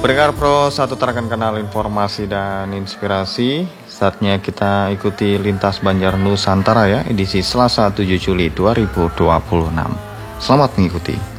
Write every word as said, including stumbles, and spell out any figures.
Pendengar Pro, satu tarakan kanal informasi dan inspirasi. Saatnya kita ikuti Lintas Banjar Nusantara ya, edisi Selasa tujuh Juli dua ribu dua puluh enam. Selamat mengikuti.